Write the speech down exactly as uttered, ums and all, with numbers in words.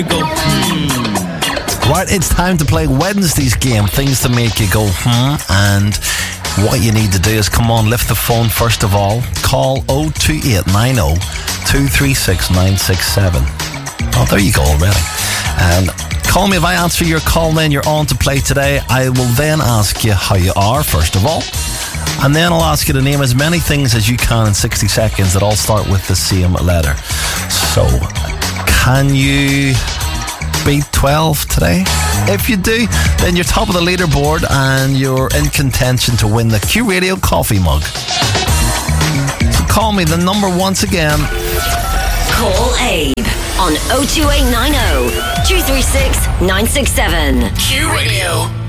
Go, hmm. Right, it's time to play Wednesday's game. Things to make you go, hmm. And what you need to do is come on, lift the phone first of all. Call oh two eight nine oh, two three six, nine six seven. Oh, there you go already. And call me. If I answer your call, then you're on to play today. I will then ask you how you are, first of all. And then I'll ask you to name as many things as you can in sixty seconds that all start with the same letter. So, can you beat twelve today? If you do, then you're top of the leaderboard and you're in contention to win the Q Radio coffee mug. So call me. The number once again. Call Abe on oh two eight nine oh, two three six, nine six seven. Q Radio.